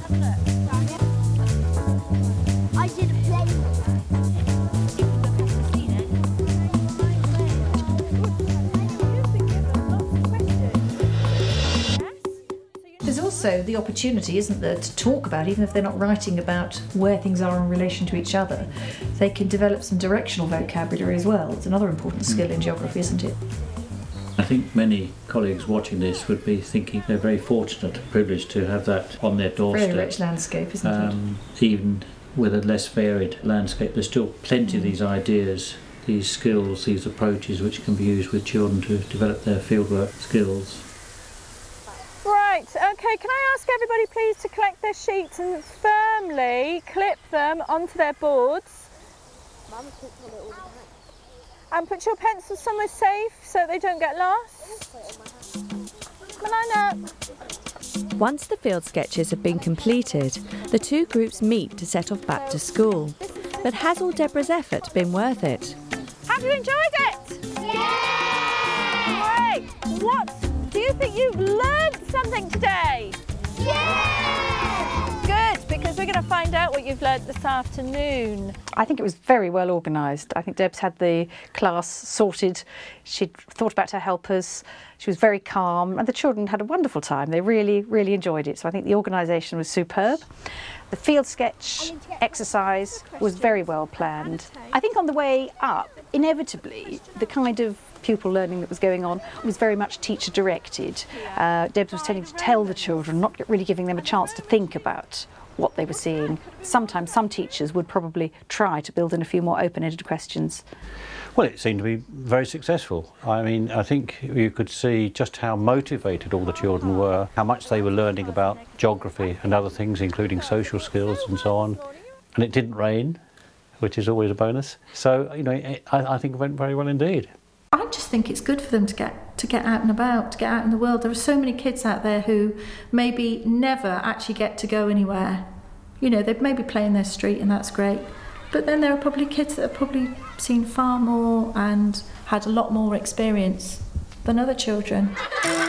I did a play. There's also the opportunity, isn't there, to talk about, even if they're not writing about where things are in relation to each other, they can develop some directional vocabulary as well. It's another important skill in geography, isn't it? I think many colleagues watching this would be thinking they're very fortunate and privileged to have that on their doorstep. Very rich landscape, isn't it? Even with a less varied landscape, there's still plenty of these ideas, these skills, these approaches which can be used with children to develop their fieldwork skills. Right, okay, can I ask everybody please to collect their sheets and firmly clip them onto their boards. Mama keeps on it all the time. And put your pencils somewhere safe so they don't get lost. Come on up. Once the field sketches have been completed, the two groups meet to set off back to school. But has all Deborah's effort been worth it? Have you enjoyed it? Yeah! Great! What? Do you think you've learned something today? Yeah! Good, because we're going to find out what you've learned this afternoon. I think it was very well organised. I think Deb's had the class sorted. She'd thought about her helpers. She was very calm, and the children had a wonderful time. They really, really enjoyed it. So I think the organisation was superb. The field sketch exercise was very well planned. I think on the way up, inevitably, the kind of pupil learning that was going on was very much teacher directed. Debs was tending to tell the children, not really giving them a chance to think about what they were seeing. Sometimes some teachers would probably try to build in a few more open-ended questions. Well, it seemed to be very successful. I mean, I think you could see just how motivated all the children were, how much they were learning about geography and other things, including social skills and so on. And it didn't rain, which is always a bonus. So, you know, I think it went very well indeed. I just think it's good for them to get out and about, to get out in the world. There are so many kids out there who maybe never actually get to go anywhere. You know, they maybe play in their street and that's great. But then there are probably kids that have probably seen far more and had a lot more experience than other children.